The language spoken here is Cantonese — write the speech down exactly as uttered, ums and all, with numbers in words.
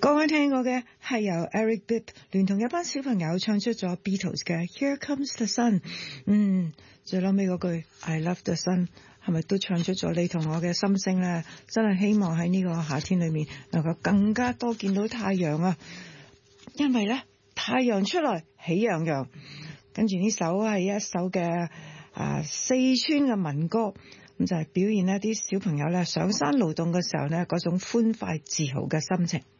剛剛聽過嘅係由 Eric Bibb 聯同一班小朋友唱出咗 Beatles 嘅 Here Comes the Sun。嗯，最後尾嗰句 I love the sun 係咪都唱出咗你同我嘅心聲呢？真係希望喺呢個夏天裏面能夠更加多見到太陽啊！因為呢，太陽出來喜洋洋。跟住呢首係一首嘅啊四川嘅民歌，咁就係表現一啲小朋友咧上山勞動嘅時候呢嗰種歡快自豪嘅心情。